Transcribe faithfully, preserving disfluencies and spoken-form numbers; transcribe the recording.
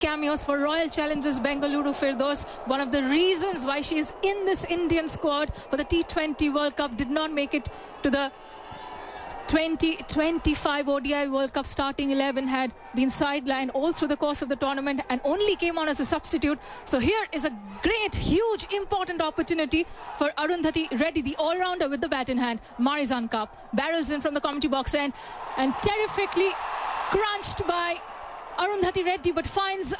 cameos for Royal Challengers Bengaluru Firdaus. One of the reasons why she is in this Indian squad for the T twenty World Cup, did not make it to the twenty twenty-five O D I World Cup starting eleven, had been sidelined all through the course of the tournament and only came on as a substitute. So here is a great, huge, important opportunity for Arundhati Reddy, the all-rounder with the bat in hand. Marizan Cup barrels in from the commentary box end and terrifically crunched by Arundhati Reddy, but finds